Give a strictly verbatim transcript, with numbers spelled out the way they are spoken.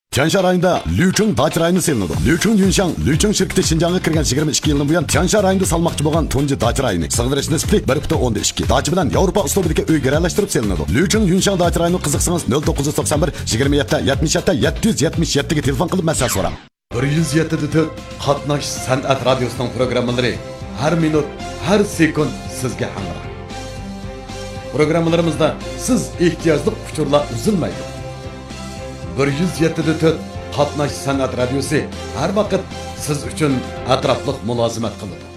Tiansha rayonida Liucheng dacha rayoni selinadi. Liucheng Yunshang, Liucheng shirkati Xinjiangga kirgan yigirma ikki yildan buyon Tiansha rayonida salmoqchi bo'lgan tunji dacha rayoni. Sig'dirish nisbati bir butun o'ndan ikki. Dacha bilan Yevropa uslubidagi uy garalashtirib selinadi. Liucheng Yunshang dacha rayoni qiziqsangiz nol to'qqiz yuz to'qson bir yigirma yetti yetmish yetti yetti yuz yetmish yetti ga telefon qilib maslahat so'rang. bir yuz yetti to'rt Qatnash san'at radiosining programmalari har minut, har sekund sizga hamroh. Programmalarimizda siz ehtiyojli uchurlar uzilmaydi. bir yuz yetti to'rt Qatnash san'at radiosi har vaqt siz uchun atrofliq mulozimat qiladi.